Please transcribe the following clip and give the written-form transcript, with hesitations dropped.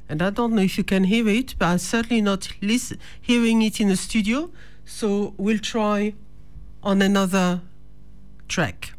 And I don't know if you can hear it, but I'm certainly not hearing it in the studio. So we'll try on another track.